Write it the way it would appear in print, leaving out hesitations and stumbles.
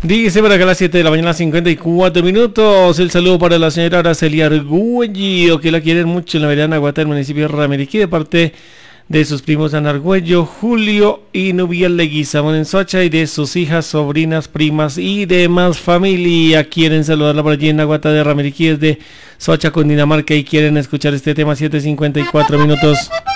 Dice por acá a las 7 de la mañana, 54 minutos. El saludo para la señora Araceli Argüello, que la quieren mucho en la vereda Naguatá, del municipio de Ramiriquí, de parte de sus primos Ana Argüello, Julio y Nubiel Leguizamón en Soacha, y de sus hijas, sobrinas, primas y demás familia. Quieren saludarla por allí en Naguatá de Ramiriquí, desde Soacha, Cundinamarca, y quieren escuchar este tema. 7:54 minutos.